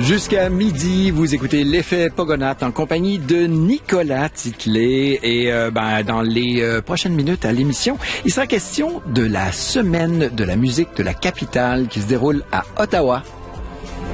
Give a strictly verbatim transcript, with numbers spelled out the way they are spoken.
Jusqu'à midi, vous écoutez l'effet Pogonath en compagnie de Nicolas Titley. Et euh, ben, dans les euh, prochaines minutes à l'émission, il sera question de la semaine de la musique de la capitale qui se déroule à Ottawa